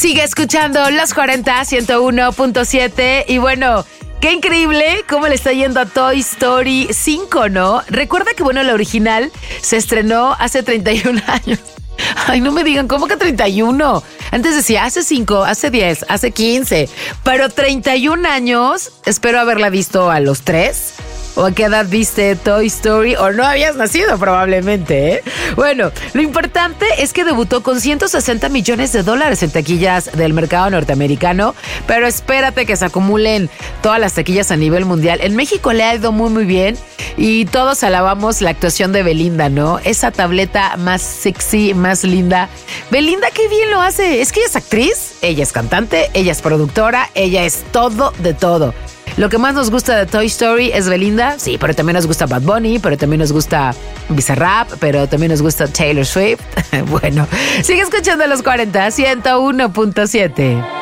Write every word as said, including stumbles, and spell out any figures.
Sigue escuchando Los cuarenta, ciento uno punto siete. Y bueno, qué increíble cómo le está yendo a Toy Story cinco, ¿no? Recuerda que, bueno, la original se estrenó hace treinta y un años. Ay, no me digan, ¿cómo que treinta y uno? Antes decía, hace cinco, hace diez, hace quince. Pero treinta y un años, espero haberla visto a los tres. ¿O a qué edad viste Toy Story? O no habías nacido probablemente, ¿eh? Bueno, lo importante es que debutó con ciento sesenta millones de dólares en taquillas del mercado norteamericano, pero espérate que se acumulen todas las taquillas a nivel mundial. En México le ha ido muy muy bien y todos alabamos la actuación de Belinda, ¿no? Esa tableta más sexy, más linda. Belinda, qué bien lo hace. Es que ella es actriz, ella es cantante, ella es productora, ella es todo de todo. Lo que más nos gusta de Toy Story es Belinda, sí, pero también nos gusta Bad Bunny, pero también nos gusta Bizarrap, pero también nos gusta Taylor Swift. Bueno, sigue escuchando Los cuarenta, ciento uno punto siete.